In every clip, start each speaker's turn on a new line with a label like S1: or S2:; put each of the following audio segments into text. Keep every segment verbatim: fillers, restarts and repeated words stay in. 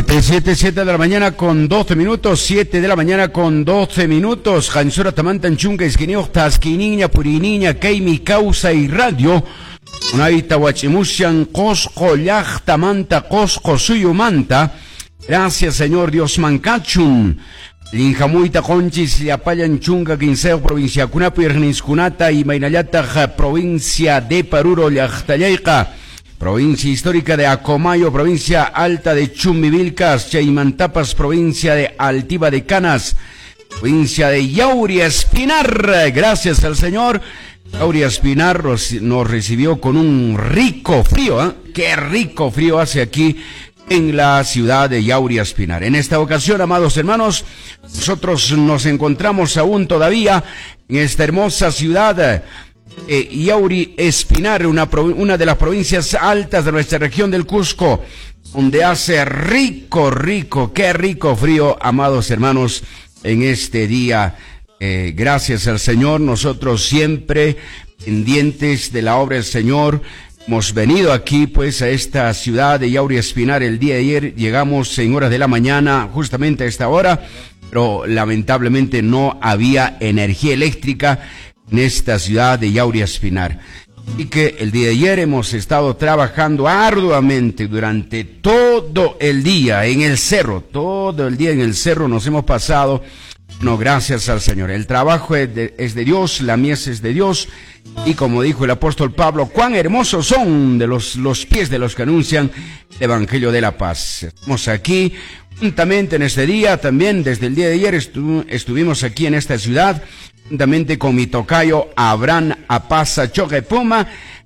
S1: siete, siete de la mañana con doce minutos, siete de la mañana con doce minutos. Jansura tamantan chunga esquinio, tasquiniña, puriniña, keimi, causa y radio. Unaita huachimushan, cosco, llachta, manta, cosco, suyumanta. Gracias, Señor Dios mancachun. Linjamuita conchis, liapayan chunga, quinceo, provincia Cunapu, Irniscunata y Mainayata, provincia de Paruro, Llachtalayca. Provincia histórica de Acomayo, provincia alta de Chumbivilcas, Chaymantapas, provincia de Altiva de Canas, provincia de Yauri Espinar. Gracias al Señor. Yauri Espinar nos recibió con un rico frío, ¿eh? Qué rico frío hace aquí en la ciudad de Yauri Espinar. En esta ocasión, amados hermanos, nosotros nos encontramos aún todavía en esta hermosa ciudad Eh, Yauri Espinar, una, una de las provincias altas de nuestra región del Cusco, donde hace rico, rico, qué rico frío, amados hermanos, en este día. Eh, gracias al Señor, nosotros siempre pendientes de la obra del Señor. Hemos venido aquí, pues, a esta ciudad de Yauri Espinar el día de ayer. Llegamos en horas de la mañana, justamente a esta hora, pero lamentablemente no había energía eléctrica en esta ciudad de Yauri Espinar. Y que el día de ayer hemos estado trabajando arduamente durante todo el día en el cerro, todo el día en el cerro nos hemos pasado. No, gracias al Señor. El trabajo es de, es de Dios, la mies es de Dios. Y como dijo el apóstol Pablo, cuán hermosos son de los, los pies de los que anuncian el Evangelio de la paz. Estamos aquí juntamente en este día, también desde el día de ayer estu, estuvimos aquí en esta ciudad, juntamente con mi tocayo Abraham Apaza Choque Puma,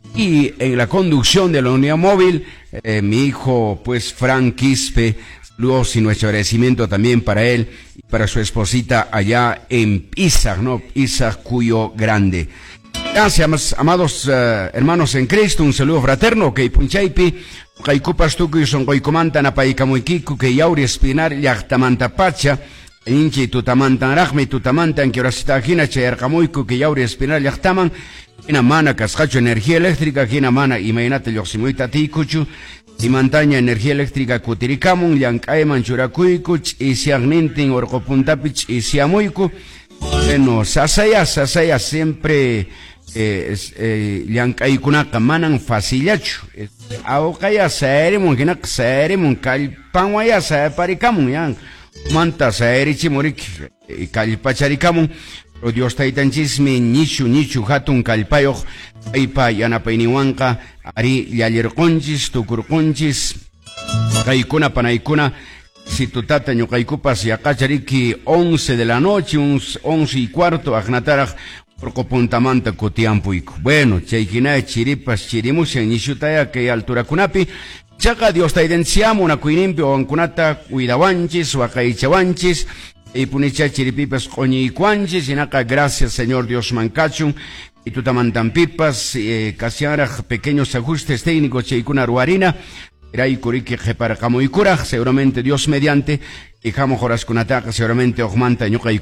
S1: y en la conducción de la unidad móvil, eh, mi hijo, pues, Frank Quispe. Saludos y nuestro agradecimiento también para él y para su esposita allá en Pisa, ¿no? Pisa, Cuyo Grande. Gracias, amados uh, hermanos en Cristo, un saludo fraterno, que punchaipi, kaikupas tukuy son koikumantan apaikamuikiku, que Yauri Espinar, yachtamantapacha, inchi tutamantan rajme, tutamantan, que orasitajina, chayarkamuiku, que Yauri Espinar, yachtaman, kina mana, cascacho energía eléctrica, kina mana, imagínate, yoximuita tikuchu, y montaña energía eléctrica kutirikamun, llankay manchurakuikuch, y siagnintin, orcopuntapich, y siamuiku. Bueno, sasaya, sasaya, siempre, eh, eh, llankay kunaka manan fasillachu. Aokaya saeremun, kinak saeremun, kalpanwaya saeparikamun, yan. Manta saerichi morik, kalpacharikamun. Pero Dios taitanchis mi nichu, nichu, hatun kalpayoh, aipa yanapainiwanka, ari yallerconchis, tukurconchis, kaikuna panaikuna, si tu tata ñukaikupas yakachariki once de la noche, uns once y cuarto, agnataraj, porcopuntamanta cotiampuico. Bueno, chaykina chiripas chirimus en nishutaya que altura kunapi, chaka Dios taidenciamo, una cuinimpio, ankunata, cuidawanchis, wakaichawanchis, y punicha chiripipas coñi y cuanchis, y naca, gracias Señor Dios mancachun, y tutamantan pipas, eh, casiara pequeños ajustes técnicos, cheikuna ruarina, era y curiki para y cura, seguramente Dios mediante, y jamo joras kunataca, seguramente ojmanta ñuca y